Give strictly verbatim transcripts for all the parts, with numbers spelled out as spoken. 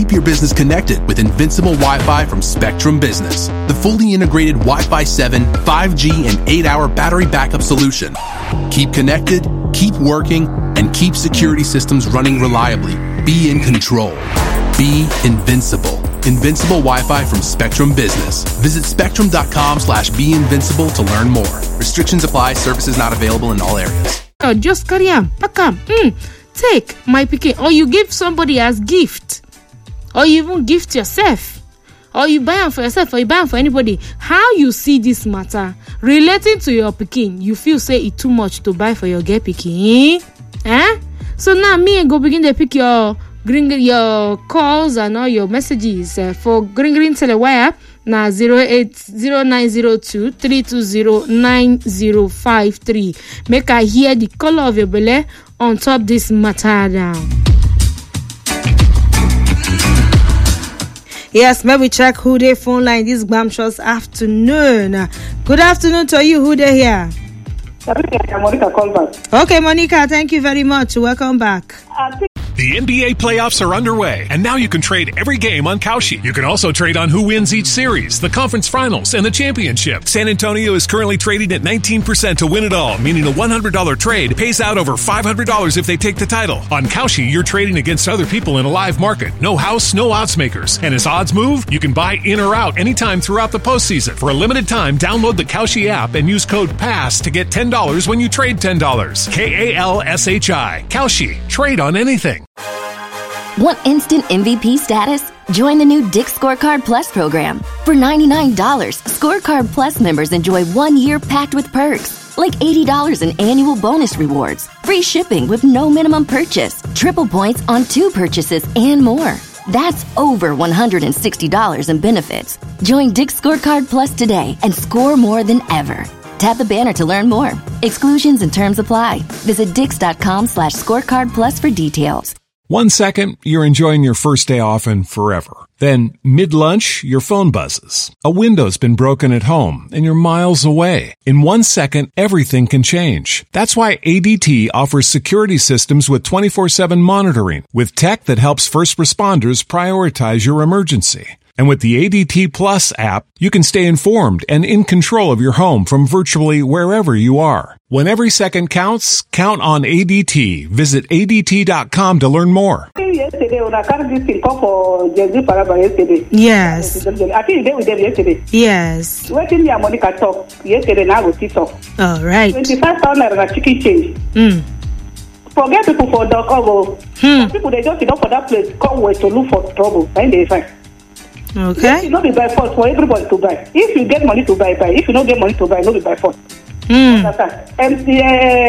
keep your business connected with Invincible Wi-Fi from Spectrum Business, the fully integrated Wi-Fi seven, five G, and eight hour battery backup solution. Keep connected, keep working, and keep security systems running reliably. Be in control. Be invincible. Invincible Wi-Fi from Spectrum Business. Visit spectrum.com slash be invincible to learn more. Restrictions apply. Services not available in all areas. Oh, just carry am, pack am. Mm, take my pikin, or you give somebody as gift, or you even gift yourself, or you buy am for yourself, or you buy am for anybody. How you see this matter relating to your pikin? You feel say it too much to buy for your girl pikin, eh? So now me and go begin to pick your green your calls and all your messages uh, for Green Green Telewire. Now zero eight zero nine zero two three two zero nine zero five three. Make I hear the color of your belly on top this matter now. Yes, maybe check who they phone line this Bamshaw's afternoon. Good afternoon to you, who they here. Monica call back. Okay, Monica, thank you very much. Welcome back. The N B A playoffs are underway, and now you can trade every game on Kalshi. You can also trade on who wins each series, the conference finals, and the championship. San Antonio is currently trading at nineteen percent to win it all, meaning a one hundred dollars trade pays out over five hundred dollars if they take the title. On Kalshi, you're trading against other people in a live market. No house, no odds makers. And as odds move, you can buy in or out anytime throughout the postseason. For a limited time, download the Kalshi app and use code PASS to get ten dollars when you trade ten dollars. K A L S H I. Kalshi. Trade on anything. Want instant M V P status? Join the new Dick's Scorecard Plus program. For ninety-nine dollars, Scorecard Plus members enjoy one year packed with perks, like eighty dollars in annual bonus rewards, free shipping with no minimum purchase, triple points on two purchases, and more. That's over one hundred sixty dollars in benefits. Join Dick's Scorecard Plus today and score more than ever. Tap the banner to learn more. Exclusions and terms apply. Visit dix.com slash scorecard plus for details. One second, you're enjoying your first day off and forever. Then, mid-lunch, your phone buzzes. A window's been broken at home, and you're miles away. In one second, everything can change. That's why A D T offers security systems with twenty-four seven monitoring, with tech that helps first responders prioritize your emergency. And with the A D T Plus app, you can stay informed and in control of your home from virtually wherever you are. When every second counts, count on A D T. Visit A D T dot com to learn more. Yesterday, when I carried this thing come for Jersey Paraba yesterday. Yes. I think they were there yesterday. Yes. Waiting there, Monica talk. Yesterday, now we talk. All right. twenty-five thousand naira chicken change. Mm. Forget people for the cover. Hmm. People, they just sit up for that place, come wait to look for trouble. Then they find. Okay. It's not be by force for everybody to buy. If you get money to buy, buy. If you don't get money to buy, no be by force. Mm. And the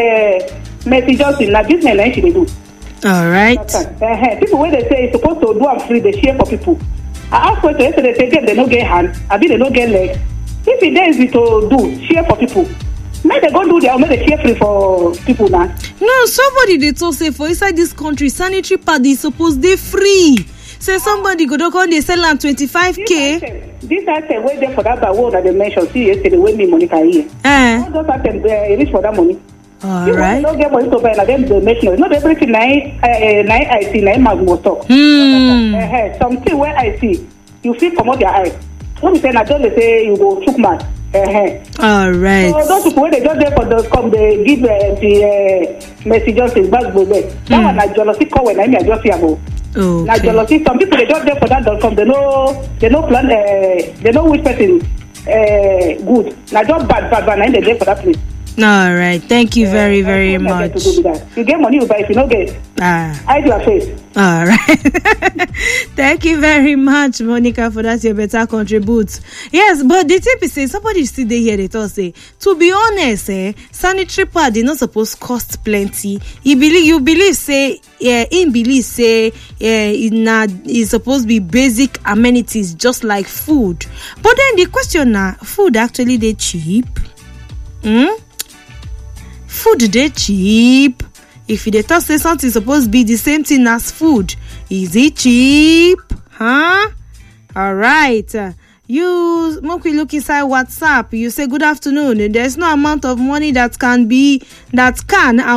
uh, Messi Johnson, now this man she do. All right. Uh-huh. People when they say it's supposed to do and free, they share for people. I ask questions yesterday, they say they don't get hand, I mean they don't get leg. If it is easy to do, share for people. Make they go do their own, make they share free for people now. No, somebody they told say for inside this country, sanitary pad is supposed they free. Say somebody go down, they sell them twenty-five K. This item wait there for that by one that they mentioned. See yesterday when me Monica here. Eh. All those items they reach for that money. All you right. Don't get money to buy, and then they mention. Not everything nine uh, nine I see nine mag must talk. Hmm. Uh, something where I see, you feel come out your eye. When you say I don't say you go took man. Uh-huh. All right. So those people when they just there for the come they give uh, the uh, messages in back go there. That one I jealousy call when I me I just hear about. Okay. Like jealousy, some people they just there for that dot com. They know they know plan. Uh, they know which person uh, good. Now just bad bad bad. And they there for that place. All right. Thank you very, very much. You get money, you buy. If you don't get, ah. hide your face. All right. Thank you very much, Monica, for that. You better contribute. Yes, but the tip is say somebody still they hear it all say. To be honest, eh, sanitary pad is not supposed to cost plenty. You believe you believe say yeah, in believe say yeah, it not is supposed to be basic amenities just like food. But then the question now, food actually they cheap? Hmm. Food they cheap. If they thought say something supposed to be the same thing as food, is it cheap? Huh? All right. You Moki look inside WhatsApp. You say good afternoon. There's no amount of money that can be that can.